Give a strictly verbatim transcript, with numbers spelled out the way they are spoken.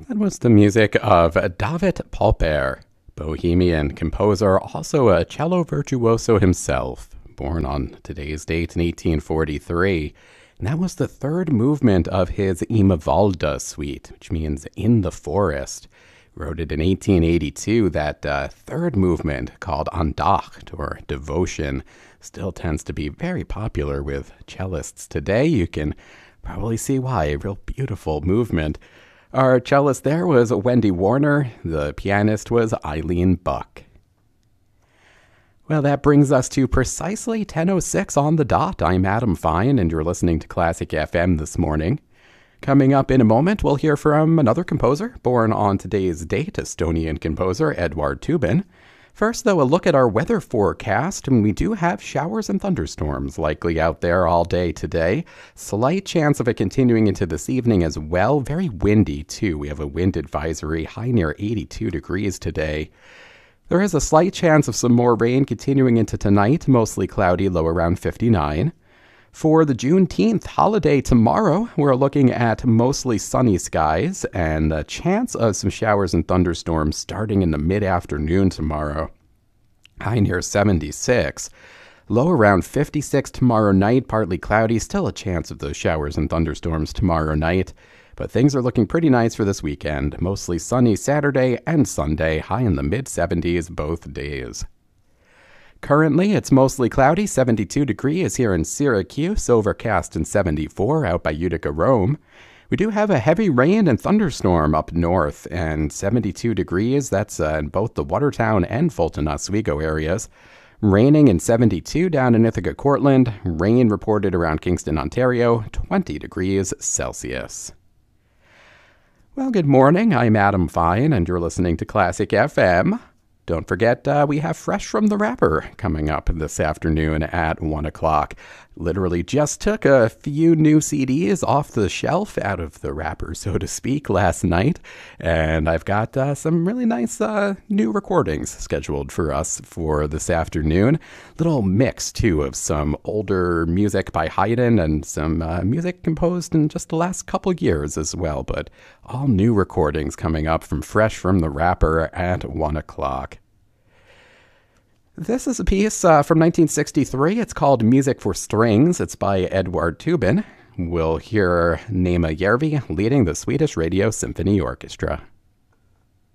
That was the music of David Popper, Bohemian composer, also a cello virtuoso himself, born on today's date in eighteen forty-three. And that was the third movement of his Imavalda suite, which means in the forest. Wrote it in eighteen eighty-two. That uh, third movement, called Andacht, or Devotion, still tends to be very popular with cellists today. You can probably see why. A real beautiful movement. Our cellist there was Wendy Warner. The pianist was Eileen Buck. Well, that brings us to precisely ten oh six on the dot. I'm Adam Fine, and you're listening to Classic F M this morning. Coming up in a moment, we'll hear from another composer, born on today's date, Estonian composer Eduard Toobin. First, though, a look at our weather forecast, and we do have showers and thunderstorms likely out there all day today. Slight chance of it continuing into this evening as well. Very windy, too. We have a wind advisory, high near eighty-two degrees today. There is a slight chance of some more rain continuing into tonight, mostly cloudy, low around fifty-nine. For the Juneteenth holiday tomorrow, we're looking at mostly sunny skies and a chance of some showers and thunderstorms starting in the mid-afternoon tomorrow. High near seventy-six. Low around fifty-six tomorrow night, partly cloudy, still a chance of those showers and thunderstorms tomorrow night. But things are looking pretty nice for this weekend. Mostly sunny Saturday and Sunday, high in the mid-seventies both days. Currently, it's mostly cloudy, seventy-two degrees here in Syracuse, overcast and seventy-four out by Utica, Rome. We do have a heavy rain and thunderstorm up north, and seventy-two degrees, that's uh, in both the Watertown and Fulton Oswego areas. Raining in seventy-two down in Ithaca, Cortland. Rain reported around Kingston, Ontario, twenty degrees Celsius. Well, good morning. I'm Adam Fine, and you're listening to Classic F M. Don't forget, uh, we have Fresh from the Wrapper coming up this afternoon at one o'clock. Literally just took a few new C Ds off the shelf, out of the wrapper, so to speak, last night. And I've got uh, some really nice uh, new recordings scheduled for us for this afternoon. Little mix, too, of some older music by Haydn and some uh, music composed in just the last couple years as well. But all new recordings coming up from Fresh from the Wrapper at one o'clock. This is a piece uh, from nineteen sixty-three. It's called Music for Strings. It's by Eduard Toobin. We'll hear Nema Järvi leading the Swedish Radio Symphony Orchestra.